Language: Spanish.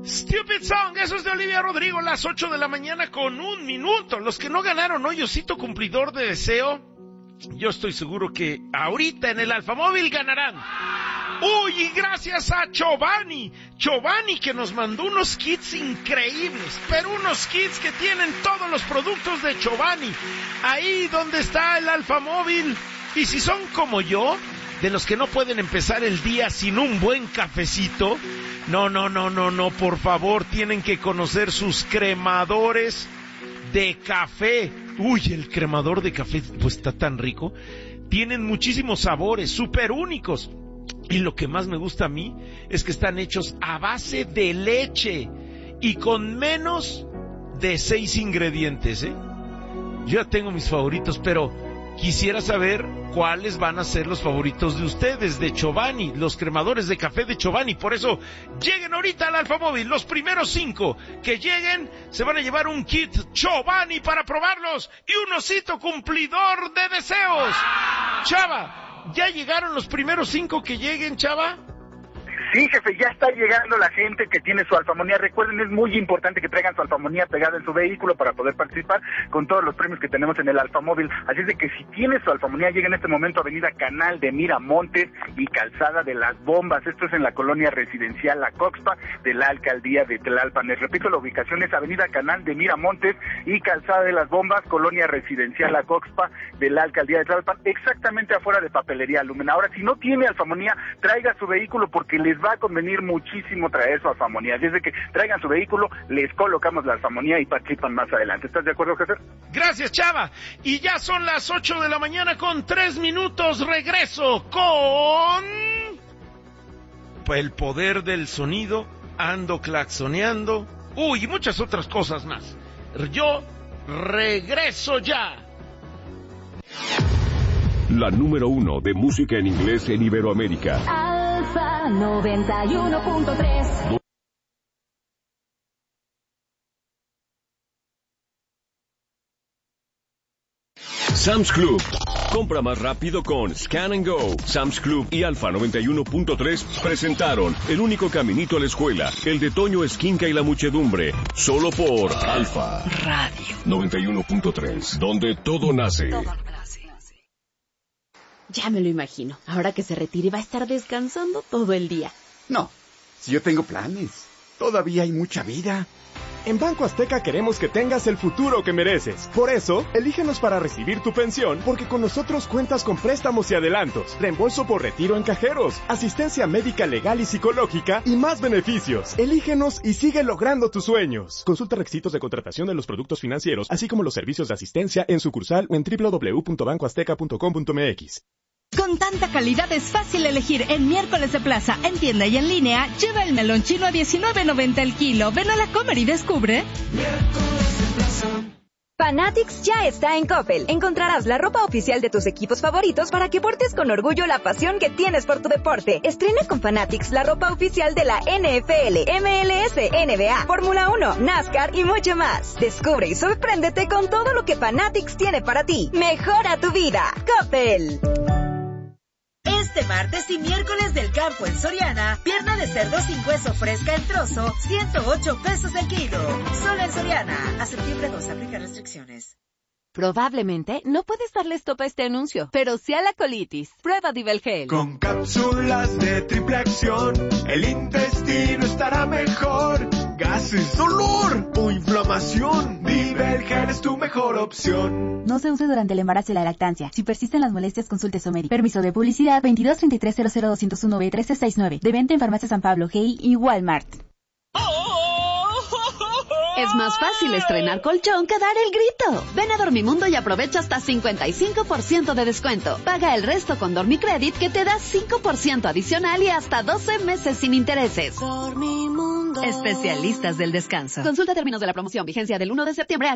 Stupid Song, eso es de Olivia Rodrigo, las 8 de la mañana con 1 minuto. Los que no ganaron hoy, Osito Cumplidor de Deseo, yo estoy seguro que ahorita en el Alfamóvil ganarán. Uy, y gracias a Giovanni que nos mandó unos kits increíbles, pero unos kits que tienen todos los productos de Giovanni, ahí donde está el Alfamóvil. Y si son como yo, de los que no pueden empezar el día sin un buen cafecito, no, por favor, tienen que conocer sus cremadores de café. Uy, el cremador de café pues está tan rico. Tienen muchísimos sabores, súper únicos. Y lo que más me gusta a mí es que están hechos a base de leche y con menos de 6 ingredientes, Yo ya tengo mis favoritos, pero quisiera saber cuáles van a ser los favoritos de ustedes, de Giovanni, los cremadores de café de Giovanni. Por eso, lleguen ahorita al Alfamóvil. Los primeros 5 que lleguen se van a llevar un kit Giovanni para probarlos y un Osito Cumplidor de Deseos. Chava, ¿ya llegaron los primeros 5 que lleguen, Chava? Sí, jefe, ya está llegando la gente que tiene su alfamonía. Recuerden, es muy importante que traigan su alfamonía pegada en su vehículo para poder participar con todos los premios que tenemos en el Alfamóvil. Así es de que si tiene su alfamonía, llega en este momento a Avenida Canal de Miramontes y Calzada de las Bombas. Esto es en la colonia residencial La Coxpa de la Alcaldía de Tlalpan. Les repito, la ubicación es Avenida Canal de Miramontes y Calzada de las Bombas, colonia residencial La Coxpa de la Alcaldía de Tlalpan, exactamente afuera de Papelería Lumen. Ahora, si no tiene alfamonía, traiga su vehículo porque les va a convenir muchísimo traer su alfamonía. Desde que traigan su vehículo, les colocamos la alfamonía y participan más adelante. ¿Estás de acuerdo, jefe? Gracias, Chava. Y ya son las 8 de la mañana con 3 minutos. Regreso con el poder del sonido. Ando claxoneando. Uy, y muchas otras cosas más. Yo regreso ya. La número 1 de música en inglés en Iberoamérica. Alfa 91.3. Sam's Club. Compra más rápido con Scan and Go. Sam's Club y Alfa 91.3 presentaron El único caminito a la escuela, el de Toño Esquinca y la muchedumbre, solo por Alfa Radio 91.3, donde todo nace. Ya me lo imagino. Ahora que se retire va a estar descansando todo el día. No, si yo tengo planes. Todavía hay mucha vida. En Banco Azteca queremos que tengas el futuro que mereces. Por eso, elígenos para recibir tu pensión, porque con nosotros cuentas con préstamos y adelantos, reembolso por retiro en cajeros, asistencia médica legal y psicológica y más beneficios. Elígenos y sigue logrando tus sueños. Consulta requisitos de contratación de los productos financieros, así como los servicios de asistencia en sucursal o en www.bancoazteca.com.mx. Con tanta calidad es fácil elegir en Miércoles de Plaza, en tienda y en línea. Lleva el melón chino a $19.90 el kilo. Ven a la Comer y descubre. Miércoles de Plaza. Fanatics ya está en Coppel. Encontrarás la ropa oficial de tus equipos favoritos para que portes con orgullo la pasión que tienes por tu deporte. Estrena con Fanatics la ropa oficial de la NFL, MLS, NBA, Fórmula 1, NASCAR y mucho más. Descubre y sorpréndete con todo lo que Fanatics tiene para ti. Mejora tu vida. Coppel. Este martes y miércoles del campo en Soriana, pierna de cerdo sin hueso fresca en trozo, 108 pesos el kilo. Solo en Soriana. A septiembre 2 aplica restricciones. Probablemente no puedes darle stop a este anuncio, pero sí a la colitis. Prueba Divelgel. Con cápsulas de triple acción, el intestino estará mejor. Gases, dolor o inflamación, Divelgel es tu mejor opción. No se use durante el embarazo y la lactancia. Si persisten las molestias, consulte a su médico. Permiso de publicidad 2233000201B1369. De venta en Farmacia San Pablo, GI y Walmart. Es más fácil estrenar colchón que dar el grito. Ven a Dormimundo y aprovecha hasta 55% de descuento. Paga el resto con Dormicredit que te da 5% adicional y hasta 12 meses sin intereses. Dormimundo. Especialistas del descanso. Consulta términos de la promoción. Vigencia del 1 de septiembre